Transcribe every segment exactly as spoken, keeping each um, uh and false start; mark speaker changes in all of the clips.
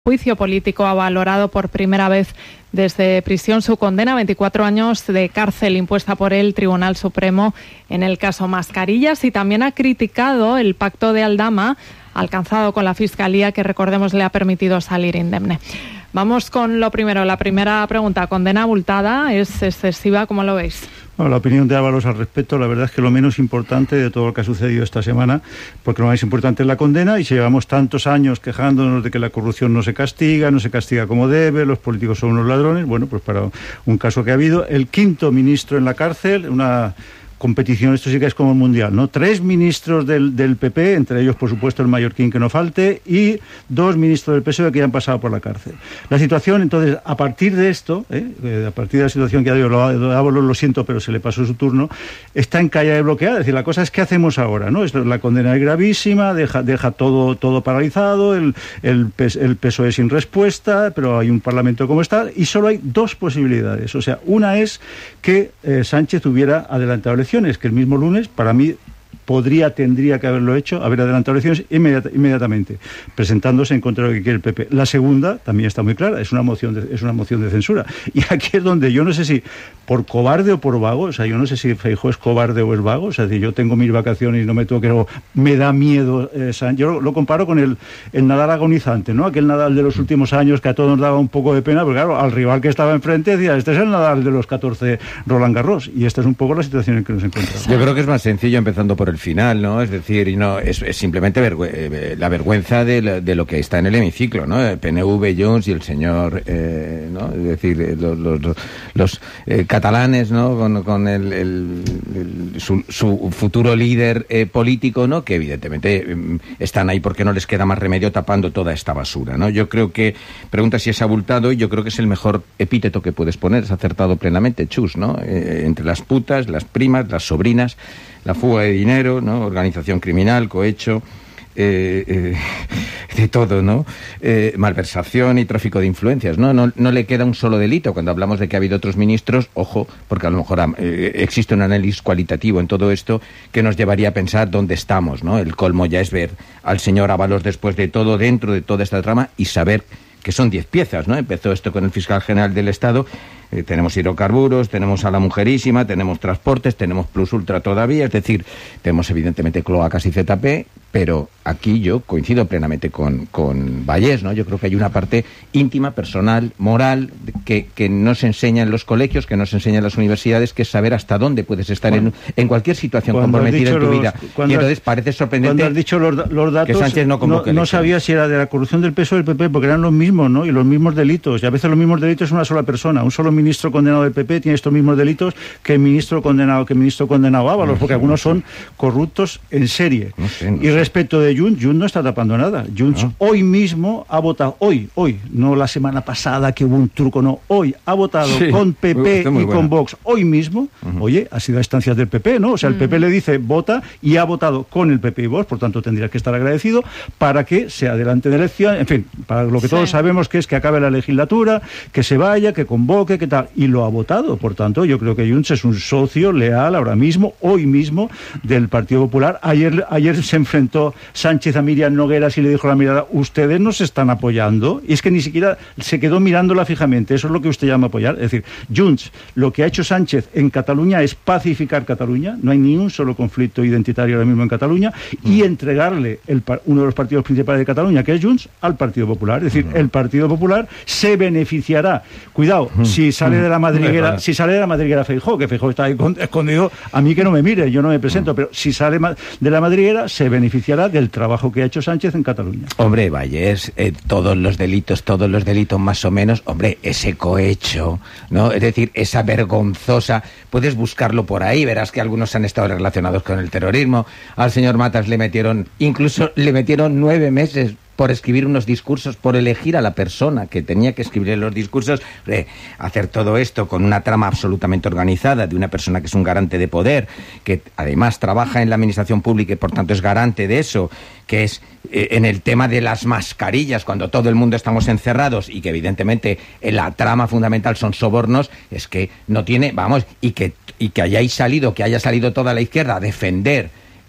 Speaker 1: Juicio político ha valorado por primera vez desde prisión su condena a veinticuatro años de cárcel impuesta por el Tribunal Supremo en el caso Mascarillas, y también ha criticado el pacto de Aldama alcanzado con la Fiscalía, que recordemos le ha permitido salir indemne. Vamos con lo primero, la primera pregunta. ¿Condena abultada? ¿Es excesiva? ¿Cómo lo veis?
Speaker 2: Bueno, la opinión de Ábalos al respecto, la verdad es que lo menos importante de todo lo que ha sucedido esta semana, porque lo más importante es la condena, y si llevamos tantos años quejándonos de que la corrupción no se castiga, no se castiga como debe, los políticos son unos ladrones, bueno, pues para un caso que ha habido, el quinto ministro en la cárcel, una competición, esto sí que es como el mundial, ¿no? Tres ministros del, del P P, entre ellos, por supuesto, el mallorquín que no falte, y dos ministros del P S O E que ya han pasado por la cárcel. La situación, entonces, a partir de esto, ¿eh? a partir de la situación que ha habido, lo, lo, lo siento, pero se le pasó su turno, está en calle de bloquear. Es decir, la cosa es qué hacemos ahora, ¿no? Es, la condena es gravísima, deja, deja todo, todo paralizado, el, el, el P S O E sin respuesta, pero hay un parlamento como está, y solo hay dos posibilidades. O sea, una es que eh, Sánchez hubiera adelantado elecciones, que el mismo lunes, para mí, podría, tendría que haberlo hecho, haber adelantado elecciones inmediata, inmediatamente, presentándose en contra de lo que quiere el P P. La segunda también está muy clara, es una moción de, es una moción de censura. Y aquí es donde yo no sé si por cobarde o por vago, o sea, yo no sé si Feijóo es cobarde o es vago, o sea, si yo tengo mis vacaciones y no me toque, o me da miedo, eh, yo lo, lo comparo con el, el Nadal agonizante, ¿no? Aquel Nadal de los últimos años que a todos nos daba un poco de pena, porque claro, al rival que estaba enfrente decía, este es el Nadal de los catorce Roland Garros, y esta es un poco la situación en que nos encontramos.
Speaker 3: Yo creo que es más sencillo empezando por el final, ¿no? Es decir, y no es, es simplemente vergü eh, la vergüenza de, la, de lo que está en el hemiciclo, ¿no? El P N V, Junts y el señor, eh, ¿no? Es decir, eh, los, los, los eh, catalanes, ¿no? Con, con el, el, el su, su futuro líder eh, político, ¿no? Que evidentemente eh, están ahí porque no les queda más remedio tapando toda esta basura, ¿no? Yo creo que, pregunta si es abultado, y yo creo que es el mejor epíteto que puedes poner, es acertado plenamente, Chus, ¿no? Eh, entre las putas, las primas, las sobrinas, la fuga de dinero, ¿no? Organización criminal, cohecho, eh, eh, de todo, ¿no? Eh, malversación y tráfico de influencias, ¿no? ¿no? No le queda un solo delito. Cuando hablamos de que ha habido otros ministros, ojo, porque a lo mejor eh, existe un análisis cualitativo en todo esto que nos llevaría a pensar dónde estamos, ¿no? El colmo ya es ver al señor Ábalos después de todo, dentro de toda esta trama, y saber que son diez piezas, ¿no? Empezó esto con el fiscal general del Estado. Eh, tenemos hidrocarburos, tenemos a la mujerísima, tenemos transportes, tenemos Plus Ultra todavía, es decir, tenemos evidentemente cloacas y Z P, pero aquí yo coincido plenamente con, con Vallés, ¿no? Yo creo que hay una parte íntima, personal, moral, que, que no se enseña en los colegios, que no se enseña en las universidades, que es saber hasta dónde puedes estar bueno, en, en cualquier situación comprometida en tu los, vida. Y entonces has, parece sorprendente
Speaker 2: cuando has dicho los, los datos,
Speaker 3: que Sánchez no convoque
Speaker 2: no, no sabía si era de la corrupción del P S O E o del P P, porque eran los mismos, ¿no? Y los mismos delitos, y a veces los mismos delitos es una sola persona, un solo ministro condenado del P P tiene estos mismos delitos que el ministro condenado que el ministro condenado Ábalos, no sé, porque algunos no sé. son corruptos en serie. No sé, no y sé. Respecto de Junts, Junts no está tapando nada. Junts no. hoy mismo ha votado, hoy, hoy, no la semana pasada que hubo un truco, no, hoy ha votado sí, con P P y buena. con Vox, hoy mismo, uh-huh. oye, ha sido a instancias del P P, ¿no? O sea, el uh-huh. P P le dice vota y ha votado con el P P y Vox, por tanto tendría que estar agradecido para que se adelante de elección, en fin, para lo que sí. todos sabemos que es que acabe la legislatura, que se vaya, que convoque, que tal, y lo ha votado. Por tanto, yo creo que Junts es un socio leal ahora mismo, hoy mismo, del Partido Popular. Ayer, ayer se enfrentó Sánchez a Miriam Nogueras y le dijo a la mirada, ustedes nos están apoyando, y es que ni siquiera se quedó mirándola fijamente. Eso es lo que usted llama apoyar. Es decir, Junts, lo que ha hecho Sánchez en Cataluña es pacificar Cataluña, no hay ni un solo conflicto identitario ahora mismo en Cataluña, mm. y entregarle el, uno de los partidos principales de Cataluña, que es Junts, al Partido Popular. Es decir, mm. el Partido Popular se beneficiará. Cuidado, mm. si sale de la madriguera, si sale de la madriguera Feijóo, que Feijóo está ahí escondido, a mí que no me mire, yo no me presento, mm. pero si sale de la madriguera, se beneficiará del trabajo que ha hecho Sánchez en Cataluña.
Speaker 3: Hombre, Vallés, eh, todos los delitos, todos los delitos más o menos, hombre, ese cohecho, ¿no? Es decir, esa vergonzosa, puedes buscarlo por ahí, verás que algunos han estado relacionados con el terrorismo. Al señor Matas le metieron, incluso le metieron nueve meses por escribir unos discursos, por elegir a la persona que tenía que escribir los discursos, eh, hacer todo esto con una trama absolutamente organizada de una persona que es un garante de poder, que además trabaja en la administración pública y por tanto es garante de eso, que es eh, en el tema de las mascarillas, cuando todo el mundo estamos encerrados y que evidentemente en la trama fundamental son sobornos, es que no tiene, vamos, y que, y que hayáis salido, que haya salido toda la izquierda a defender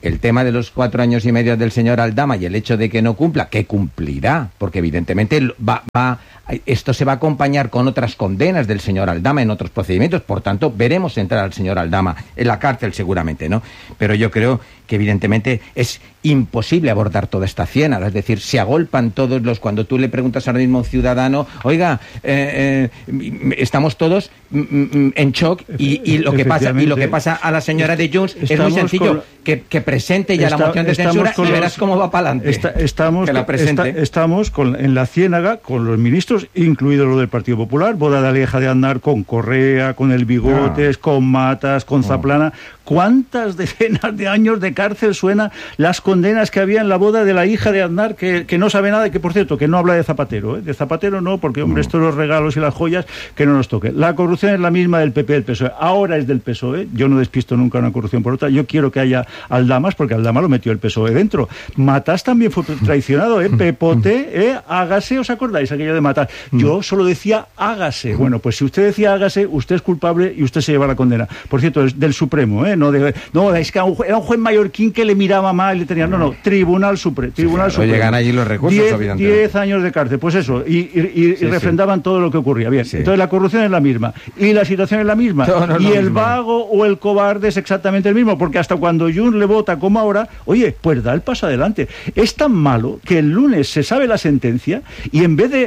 Speaker 3: el tema de los cuatro años y medio del señor Aldama y el hecho de que no cumpla, que cumplirá, porque evidentemente va, va, esto se va a acompañar con otras condenas del señor Aldama en otros procedimientos, por tanto, veremos entrar al señor Aldama en la cárcel seguramente, ¿no? Pero yo creo que evidentemente es imposible abordar toda esta ciénaga, es decir, se agolpan todos los... Cuando tú le preguntas ahora mismo a un ciudadano, oiga, eh, eh, estamos todos mm, en shock y, y lo que pasa y lo que pasa a la señora de Junts es muy sencillo, con, que, que presente ya está, la moción de censura y verás los, cómo va para adelante.
Speaker 2: Está, estamos que la presente. Está, estamos con, en la ciénaga con los ministros, incluido lo del Partido Popular, boda de Aleja de Aznar con Correa, con el Bigotes, no. con Matas, con no. Zaplana. ¿Cuántas decenas de años de cárcel suena las condenas que había en la boda de la hija de Aznar, que, que no sabe nada y que, por cierto, que no habla de Zapatero, ¿eh? De Zapatero no, porque, hombre, estos los regalos y las joyas, que no nos toque. La corrupción es la misma del P P y del P S O E. Ahora es del P S O E. Yo no despisto nunca una corrupción por otra. Yo quiero que haya Aldamas, porque Aldama lo metió el P S O E dentro. Matas también fue traicionado, ¿eh? Pepote, ¿eh? Hágase, ¿os acordáis aquello de Matas? Yo solo decía hágase. Bueno, pues si usted decía hágase, usted es culpable y usted se lleva la condena. Por cierto, es del Supremo, ¿eh? No, de, no es que era un, juez, era un juez mallorquín que le miraba mal y le tenía... No, no, Tribunal Supremo. Tribunal sí, claro,
Speaker 3: Supremo. Llegan allí los recursos,
Speaker 2: diez, diez años de cárcel, pues eso, y, y, y, sí, y refrendaban sí. todo lo que ocurría. Bien, sí. Entonces la corrupción es la misma, y la situación es la misma, no, no, y no, el mismo. vago o el cobarde es exactamente el mismo, porque hasta cuando Junts le vota como ahora, oye, pues da el paso adelante. Es tan malo que el lunes se sabe la sentencia, y en vez de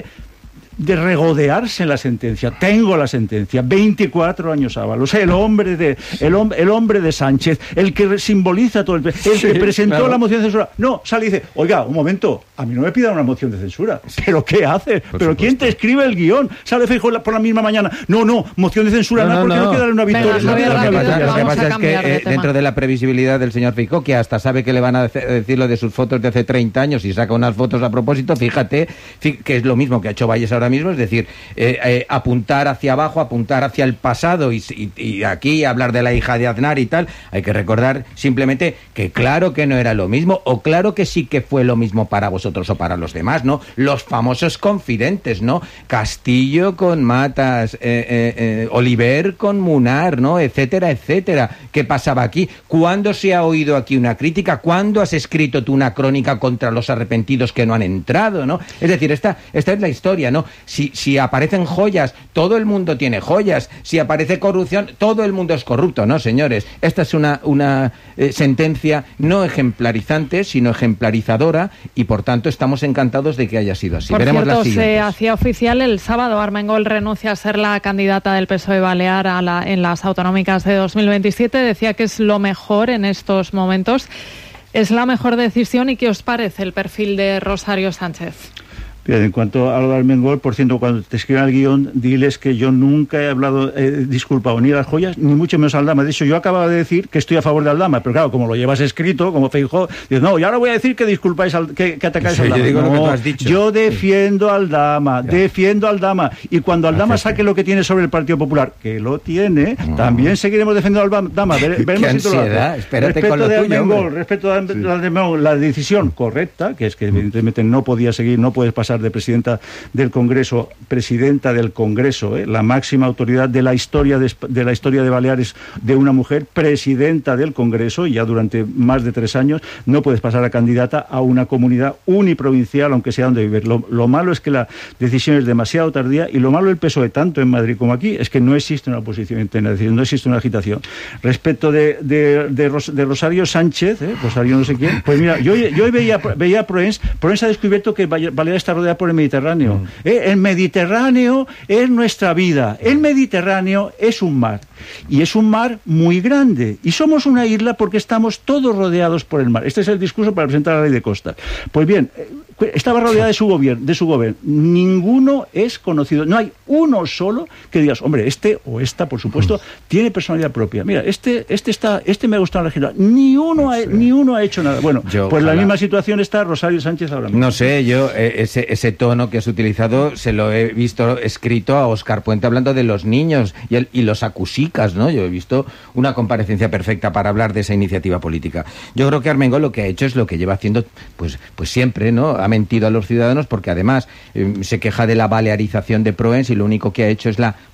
Speaker 2: de regodearse en la sentencia, tengo la sentencia, veinticuatro años Ábalos, el hombre de el, hom el hombre de Sánchez, el que simboliza todo el, el sí, que presentó claro. la moción de censura, no, sale y dice, oiga, un momento, a mí no me pidan una moción de censura, pero ¿qué haces? Por pero supuesto. ¿Quién te escribe el guión? Sale Feijóo por la misma mañana, no, no, moción de censura, no, no, porque no, no quiere darle una victoria.
Speaker 3: Lo que pasa es que eh, de dentro de la previsibilidad del señor Feijóo, que hasta sabe que le van a decir lo de sus fotos de hace treinta años y saca unas fotos a propósito, fíjate, que es lo mismo que ha hecho Valles ahora mismo, es decir, Eh, eh, apuntar hacia abajo, apuntar hacia el pasado y, y, y aquí hablar de la hija de Aznar y tal. Hay que recordar simplemente que claro que no era lo mismo, o claro que sí que fue lo mismo para vosotros o para los demás, ¿no? Los famosos confidentes, ¿no? Castillo con Matas, eh, eh, eh, Oliver con Munar, ¿no? Etcétera, etcétera. ¿Qué pasaba aquí? ¿Cuándo se ha oído aquí una crítica? ¿Cuándo has escrito tú una crónica contra los arrepentidos que no han entrado, ¿no? Es decir, esta, esta es la historia, ¿no? Si, si aparecen joyas, todo el mundo tiene joyas. Si aparece corrupción, todo el mundo es corrupto, ¿no, señores? Esta es una, una eh, sentencia no ejemplarizante, sino ejemplarizadora, y por tanto estamos encantados de que haya sido así.
Speaker 1: Por
Speaker 3: Veremos
Speaker 1: cierto,
Speaker 3: las siguientes.
Speaker 1: Se hacía oficial el sábado, Armengol renuncia a ser la candidata del P S O E Balear a la, en las autonómicas de dos mil veintisiete. Decía que es lo mejor en estos momentos. ¿Es la mejor decisión? ¿Y qué os parece el perfil de Rosario Sánchez?
Speaker 2: Bien, en cuanto a lo de Armengol, por cierto, cuando te escriban el guión, diles que yo nunca he hablado, eh, disculpado ni a las joyas, ni mucho menos a Aldama. De hecho, yo acababa de decir que estoy a favor de Aldama, pero claro, como lo llevas escrito, como Feijóo, dices, no, y ahora voy a decir que disculpáis, al, que, que atacáis
Speaker 3: sí,
Speaker 2: a Aldama.
Speaker 3: Yo, digo
Speaker 2: no,
Speaker 3: lo que tú has dicho.
Speaker 2: Yo defiendo a Aldama, ya. defiendo a Aldama, y cuando Aldama saque lo que tiene sobre el Partido Popular, que lo tiene, no. también seguiremos defendiendo a Aldama. Veremos
Speaker 3: Qué ansiedad, espérate
Speaker 2: respecto
Speaker 3: con lo
Speaker 2: de
Speaker 3: tuyo,
Speaker 2: Armengol, respecto de
Speaker 3: sí.
Speaker 2: Armengol, la decisión correcta, que es que evidentemente no podía seguir, no puedes pasar de presidenta del Congreso, presidenta del Congreso, ¿eh? la máxima autoridad de la historia de, de la historia de Baleares, de una mujer, presidenta del Congreso, y ya durante más de tres años, no puedes pasar a candidata a una comunidad uniprovincial, aunque sea donde vives. Lo, lo malo es que la decisión es demasiado tardía, y lo malo del P S O E, tanto en Madrid como aquí, es que no existe una oposición interna, es decir, no existe una agitación. Respecto de, de, de, Ros, de Rosario Sánchez, ¿eh? Rosario no sé quién, pues mira, yo, yo hoy veía, veía a Proens, Proens ha descubierto que Baleares está rodeada por el Mediterráneo. Mm. ¿Eh? El Mediterráneo es nuestra vida. El Mediterráneo es un mar. Y es un mar muy grande. Y somos una isla porque estamos todos rodeados por el mar. Este es el discurso para presentar la ley de costas. Pues bien, estaba rodeada de su gobierno, de su gobierno. Ninguno es conocido. No hay uno solo que digas, hombre, este o esta, por supuesto, tiene personalidad propia. Mira, este, este está, este me ha gustado en la legislatura. Ni uno ha, sí. ni uno ha hecho nada. Bueno, yo, pues ojalá. La misma situación está Rosario Sánchez ahora mismo.
Speaker 3: No sé, yo eh, ese, ese tono que has utilizado se lo he visto escrito a Óscar Puente hablando de los niños y, el, y los acusicas, ¿no? Yo he visto una comparecencia perfecta para hablar de esa iniciativa política. Yo creo que Armengol lo que ha hecho es lo que lleva haciendo, pues, pues siempre, ¿no? Ha mentido a los ciudadanos porque además eh, se queja de la balearización de Proens y lo único que ha hecho es la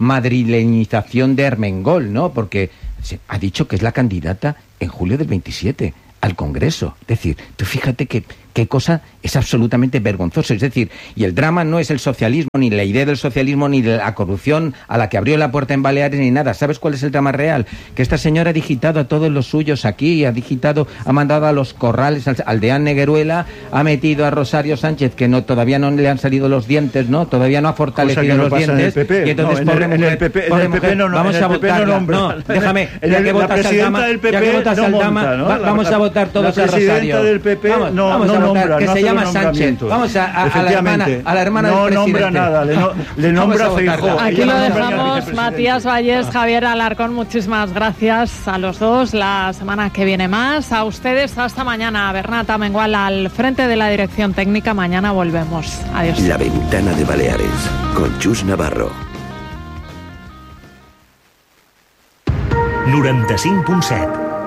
Speaker 3: madrileñización de Armengol, ¿no? Porque se ha dicho que es la candidata en julio del veintisiete. al Congreso. Es decir, tú fíjate que qué cosa es absolutamente vergonzoso. Es decir, y el drama no es el socialismo, ni la idea del socialismo, ni la corrupción a la que abrió la puerta en Baleares, ni nada. ¿Sabes cuál es el drama real? Que esta señora ha digitado a todos los suyos aquí, ha digitado, ha mandado a los corrales, al aldeán Negueruela, ha metido a Rosario Sánchez, que no todavía no le han salido los dientes, ¿no? Todavía no ha fortalecido
Speaker 2: no
Speaker 3: los dientes.
Speaker 2: En el P P.
Speaker 3: Y entonces,
Speaker 2: no,
Speaker 3: pobre
Speaker 2: en,
Speaker 3: mujer,
Speaker 2: en el P P,
Speaker 3: pobre
Speaker 2: en el P P
Speaker 3: mujer,
Speaker 2: no, no,
Speaker 3: vamos
Speaker 2: en el
Speaker 3: a
Speaker 2: P P
Speaker 3: votarla.
Speaker 2: no nombra.
Speaker 3: No, déjame,
Speaker 2: En
Speaker 3: ya
Speaker 2: el,
Speaker 3: que
Speaker 2: la
Speaker 3: votas al
Speaker 2: presidenta
Speaker 3: Dama,
Speaker 2: del P P
Speaker 3: ya que votas
Speaker 2: no
Speaker 3: al
Speaker 2: monta,
Speaker 3: Dama,
Speaker 2: ¿no?
Speaker 3: va,
Speaker 2: La,
Speaker 3: vamos a votar todos
Speaker 2: la
Speaker 3: a Rosario.
Speaker 2: presidenta del P P
Speaker 3: vamos,
Speaker 2: no,
Speaker 3: vamos
Speaker 2: no
Speaker 3: a votar,
Speaker 2: nombra,
Speaker 3: que
Speaker 2: no
Speaker 3: se
Speaker 2: hace
Speaker 3: llama Sánchez. Vamos a, a, a la hermana, a la hermana
Speaker 2: no
Speaker 3: del presidente.
Speaker 2: nombra nada, le, no, le nombra Feijóo.
Speaker 1: Aquí lo dejamos, Matías Vallés, Javier Alarcón, muchísimas gracias a los dos. La semana que viene más. A ustedes hasta mañana. Bernat Amengual al frente de la dirección técnica. Mañana volvemos. Adiós.
Speaker 4: La Ventana de Baleares con Chus Navarro.
Speaker 5: noranta-cinc punt set.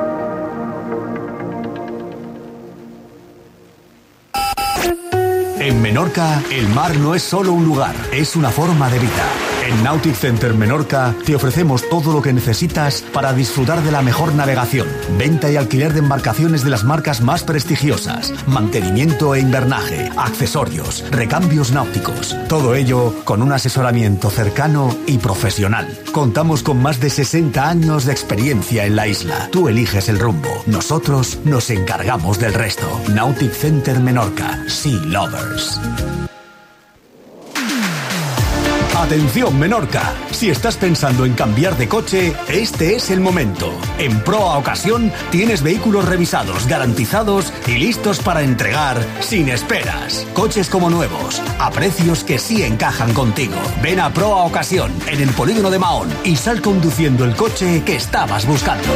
Speaker 5: En Menorca, el mar no es solo un lugar, es una forma de vida. En Nautic Center Menorca te ofrecemos todo lo que necesitas para disfrutar de la mejor navegación, venta y alquiler de embarcaciones de las marcas más prestigiosas, mantenimiento e invernaje, accesorios, recambios náuticos. Todo ello con un asesoramiento cercano y profesional. Contamos con más de sesenta años de experiencia en la isla. Tú eliges el rumbo, nosotros nos encargamos del resto. Nautic Center Menorca, Sea Lovers. Atención Menorca, si estás pensando en cambiar de coche, este es el momento. En Proa Ocasión tienes vehículos revisados, garantizados y listos para entregar sin esperas. Coches como nuevos, a precios que sí encajan contigo. Ven a Proa Ocasión, en el polígono de Mahón, y sal conduciendo el coche que estabas buscando.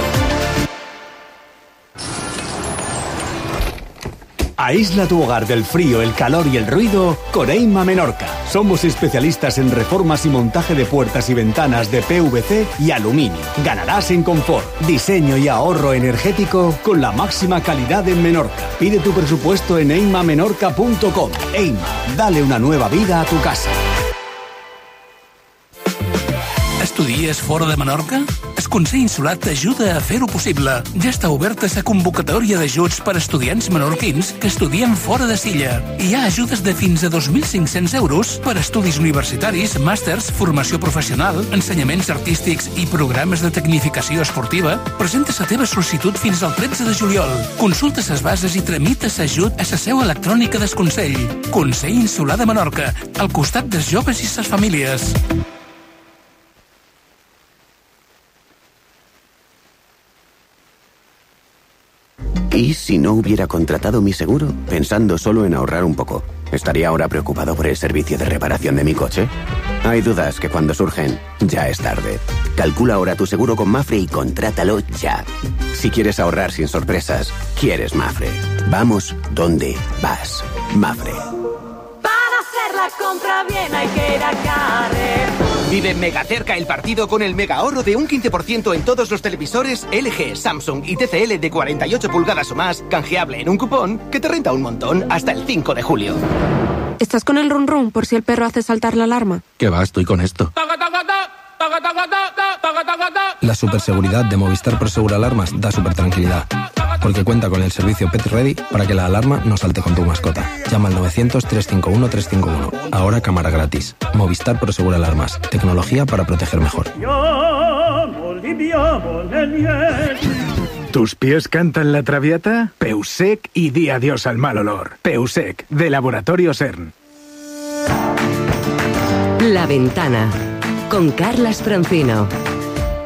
Speaker 5: Aísla tu hogar del frío, el calor y el ruido con Eima Menorca. Somos especialistas en reformas y montaje de puertas y ventanas de P V C y aluminio. Ganarás en confort, diseño y ahorro energético con la máxima calidad en Menorca. Pide tu presupuesto en eima menorca punto com. Eima, dale una nueva vida a tu casa.
Speaker 6: Estudies fora de Menorca? El Consell Insular t'ajuda a fer-ho possible. Ja està oberta la convocatòria d'ajuts per a estudiants menorquins que estudien fora de Silla. Hi ha ajudes de fins a dos mil cinc-cents euros per a estudis universitaris, màsters, formació professional, ensenyaments artístics i programes de tecnificació esportiva. Presenta la teva sol·licitud fins al tretze de juliol. Consulta les bases i tramita l'ajut a la seu electrònica del Consell. Consell Insular de Menorca, al costat dels joves i les famílies.
Speaker 4: ¿Y si no hubiera contratado mi seguro, pensando solo en ahorrar un poco? ¿Estaría ahora preocupado por el servicio de reparación de mi coche? Hay dudas que cuando surgen, ya es tarde. Calcula ahora tu seguro con Mafre y contrátalo ya. Si quieres ahorrar sin sorpresas, quieres Mafre. Vamos donde vas. Mafre.
Speaker 7: Para hacer la compra bien hay que ir a Carrefour.
Speaker 8: Vive mega cerca el partido con el mega ahorro de un quince por ciento en todos los televisores L G, Samsung y T C L de cuarenta y ocho pulgadas o más, canjeable en un cupón que te renta un montón hasta el cinco de julio.
Speaker 9: ¿Estás con el run run por si el perro hace saltar la alarma?
Speaker 10: ¿Qué va? Estoy con esto. La superseguridad de Movistar Prosegur Alarmas da super tranquilidad, porque cuenta con el servicio Pet Ready para que la alarma no salte con tu mascota. Llama al novecientos, trescientos cincuenta y uno, trescientos cincuenta y uno. Ahora cámara gratis. Movistar Prosegur Alarmas. Tecnología para proteger mejor.
Speaker 11: ¿Tus pies cantan la traviata? Peusec y di adiós al mal olor. Peusec, de Laboratorio CERN.
Speaker 12: La Ventana, con Carlas Francino.